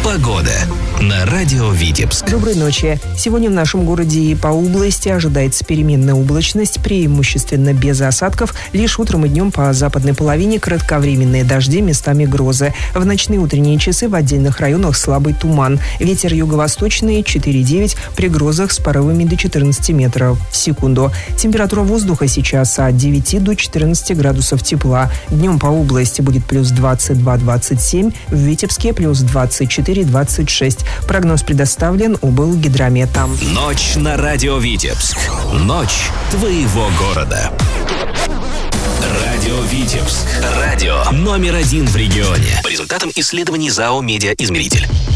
Погода на радио Витебск. Доброй ночи. Сегодня в нашем городе и по области ожидается переменная облачность, преимущественно без осадков. Лишь утром и днем по западной половине кратковременные дожди, местами грозы. В ночные утренние часы в отдельных районах слабый туман. Ветер юго-восточный 4,9, при грозах с порывами до 14 метров в секунду. Температура воздуха сейчас от 9 до 14 градусов тепла. Днем по области будет плюс 22-27, в Витебске плюс 24-26. Прогноз предоставлен облгидрометом. Ночь на радио Витебск. Ночь твоего города. Радио Витебск. Радио номер 1 в регионе. По результатам исследований ЗАО «Медиаизмеритель».